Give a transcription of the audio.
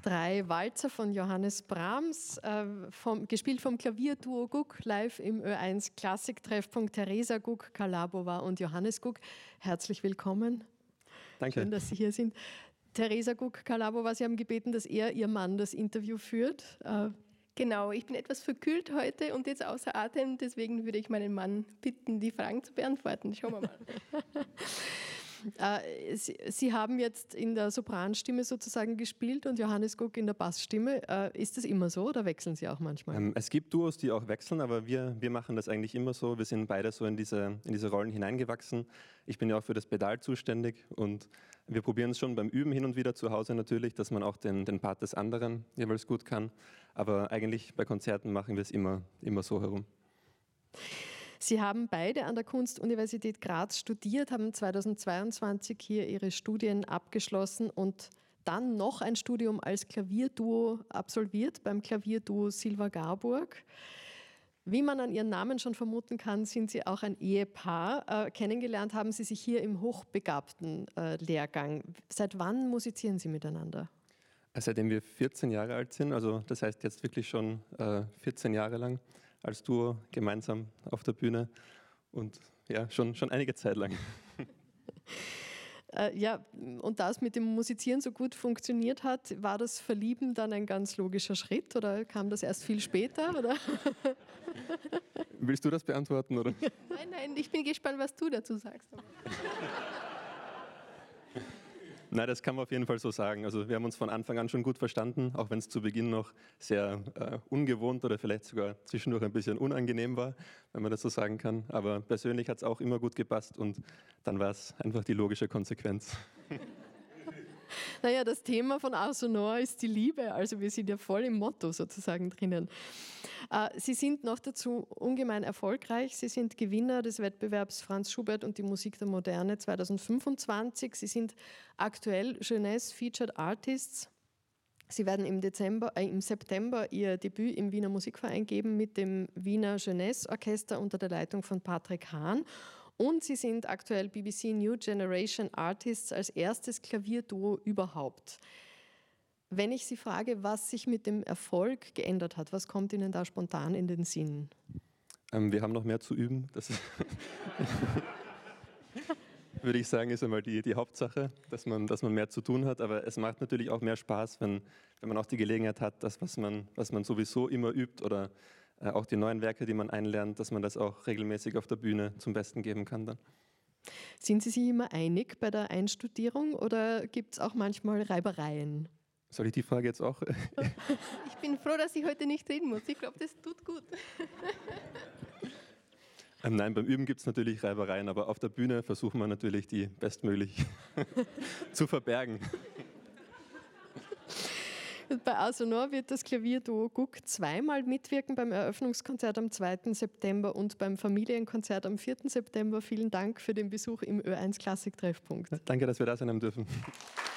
3 Walzer von Johannes Brahms, gespielt vom Klavierduo Guk, live im Ö1 Klassik-Treffpunkt. Teresa Guk, Kalabova und Johannes Guk. Herzlich willkommen. Danke. Schön, dass Sie hier sind. Teresa Guk, Kalabova, Sie haben gebeten, dass Ihr Mann das Interview führt. Genau, ich bin etwas verkühlt heute und jetzt außer Atem, deswegen würde ich meinen Mann bitten, die Fragen zu beantworten. Schauen wir mal. Sie haben jetzt in der Sopranstimme sozusagen gespielt und Johannes Guk in der Bassstimme. Ist das immer so oder wechseln Sie auch manchmal? Es gibt Duos, die auch wechseln, aber wir machen das eigentlich immer so. Wir sind beide so in diese Rollen hineingewachsen. Ich bin ja auch für das Pedal zuständig und wir probieren es schon beim Üben hin und wieder zu Hause natürlich, dass man auch den Part des anderen jeweils gut kann. Aber eigentlich bei Konzerten machen wir es immer so herum. Sie haben beide an der Kunstuniversität Graz studiert, haben 2022 hier Ihre Studien abgeschlossen und dann noch ein Studium als Klavierduo absolviert beim Klavierduo Silva-Garburg. Wie man an Ihren Namen schon vermuten kann, sind Sie auch ein Ehepaar. Kennengelernt haben Sie sich hier im hochbegabten Lehrgang. Seit wann musizieren Sie miteinander? Seitdem wir 14 Jahre alt sind, also das heißt jetzt wirklich schon 14 Jahre lang als Duo gemeinsam auf der Bühne und ja, schon einige Zeit lang. Ja, und da es mit dem Musizieren so gut funktioniert hat, war das Verlieben dann ein ganz logischer Schritt oder kam das erst viel später? Oder? Willst du das beantworten? Oder? Nein, ich bin gespannt, was du dazu sagst. Nein, das kann man auf jeden Fall so sagen. Also wir haben uns von Anfang an schon gut verstanden, auch wenn es zu Beginn noch sehr ungewohnt oder vielleicht sogar zwischendurch ein bisschen unangenehm war, wenn man das so sagen kann. Aber persönlich hat es auch immer gut gepasst und dann war es einfach die logische Konsequenz. Naja, das Thema von Ars Sonor ist die Liebe, also wir sind ja voll im Motto sozusagen drinnen. Sie sind noch dazu ungemein erfolgreich. Sie sind Gewinner des Wettbewerbs Franz Schubert und die Musik der Moderne 2025. Sie sind aktuell Jeunesse Featured Artists. Sie werden im September Ihr Debüt im Wiener Musikverein geben mit dem Wiener Jeunesse Orchester unter der Leitung von Patrick Hahn. Und Sie sind aktuell BBC New Generation Artists als erstes Klavierduo überhaupt. Wenn ich Sie frage, was sich mit dem Erfolg geändert hat, was kommt Ihnen da spontan in den Sinn? Wir haben noch mehr zu üben. Das würde ich sagen, ist einmal die Hauptsache, dass man mehr zu tun hat. Aber es macht natürlich auch mehr Spaß, wenn man auch die Gelegenheit hat, das, was man sowieso immer übt oder auch die neuen Werke, die man einlernt, dass man das auch regelmäßig auf der Bühne zum Besten geben kann dann. Sind Sie sich immer einig bei der Einstudierung oder gibt es auch manchmal Reibereien? Soll ich die Frage jetzt auch? Ich bin froh, dass ich heute nicht reden muss. Ich glaube, das tut gut. Nein, beim Üben gibt es natürlich Reibereien, aber auf der Bühne versuchen wir natürlich, die bestmöglich zu verbergen. Bei Ars Sonor wird das Klavierduo Guk zweimal mitwirken, beim Eröffnungskonzert am 2. September und beim Familienkonzert am 4. September. Vielen Dank für den Besuch im Ö1 Klassik-Treffpunkt. Danke, dass wir da sein haben dürfen.